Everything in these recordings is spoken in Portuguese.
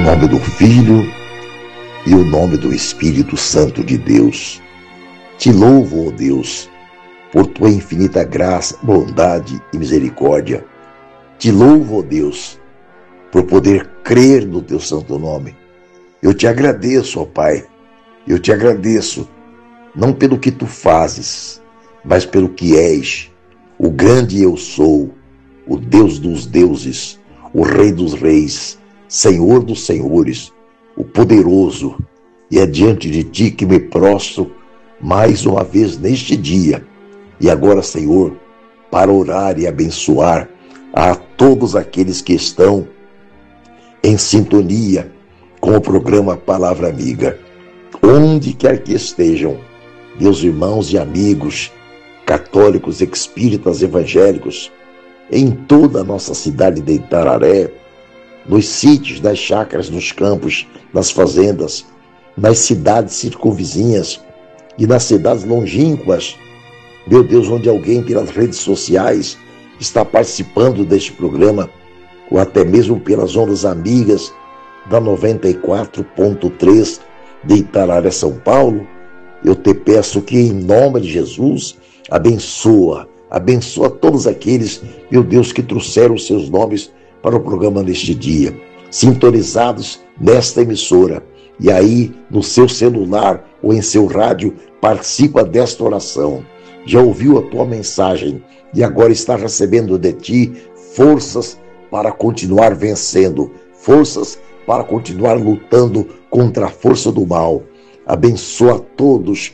nome do Filho e o nome do Espírito Santo de Deus. Te louvo, ó Deus, por tua infinita graça, bondade e misericórdia. Te louvo, ó Deus, por poder crer no teu santo nome. Eu te agradeço, ó Pai, eu te agradeço, não pelo que tu fazes, mas pelo que és, o grande eu sou, o Deus dos deuses, o Rei dos reis, Senhor dos senhores, o poderoso, e é diante de ti que me prostro mais uma vez neste dia. E agora, Senhor, para orar e abençoar a todos aqueles que estão em sintonia com o programa Palavra Amiga, onde quer que estejam, meus irmãos e amigos, católicos, espíritas, evangélicos, em toda a nossa cidade de Itararé, nos sítios, nas chácaras, nos campos, nas fazendas, nas cidades circunvizinhas e nas cidades longínquas, meu Deus, onde alguém pelas redes sociais está participando deste programa, ou até mesmo pelas ondas amigas da 94.3 de Itararé, São Paulo, eu te peço que em nome de Jesus abençoa todos aqueles, meu Deus, que trouxeram os seus nomes para o programa neste dia, sintonizados nesta emissora, e aí no seu celular ou em seu rádio participa desta oração. Já ouviu a tua mensagem e agora está recebendo de ti forças para continuar vencendo, forças para continuar lutando contra a força do mal. Abençoa todos,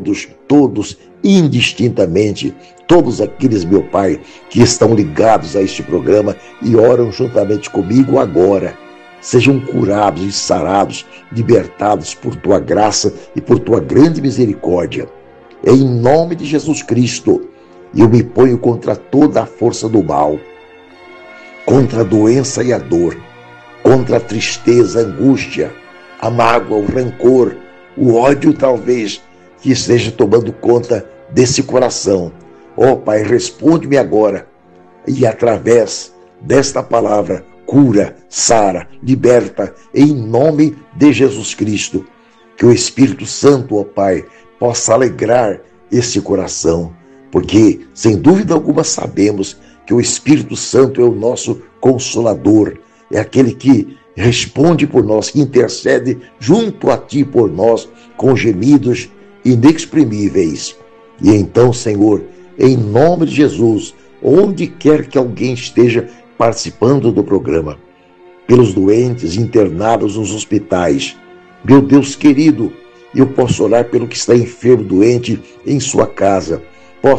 indistintamente, todos aqueles, meu Pai, que estão ligados a este programa e oram juntamente comigo agora. Sejam curados e sarados, libertados por tua graça e por tua grande misericórdia. Em nome de Jesus Cristo, eu me ponho contra toda a força do mal, contra a doença e a dor, contra a tristeza, a angústia, a mágoa, o rancor, o ódio talvez que esteja tomando conta desse coração. Ó Pai, responde-me agora e através desta palavra, cura, sara, liberta, em nome de Jesus Cristo. Que o Espírito Santo, ó Pai, possa alegrar esse coração, porque sem dúvida alguma sabemos que o Espírito Santo é o nosso consolador, é aquele que responde por nós, que intercede junto a ti por nós com gemidos inexprimíveis. E então, Senhor, em nome de Jesus, onde quer que alguém esteja participando do programa, pelos doentes internados nos hospitais, meu Deus querido, eu posso orar pelo que está enfermo, doente em sua casa,